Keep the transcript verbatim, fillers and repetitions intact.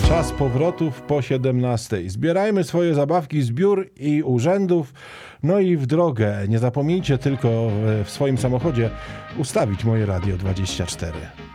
Czas powrotów po siedemnastej. Zbierajmy swoje zabawki z biur i urzędów, no i w drogę. Nie zapomnijcie tylko w swoim samochodzie ustawić moje Radio dwadzieścia cztery.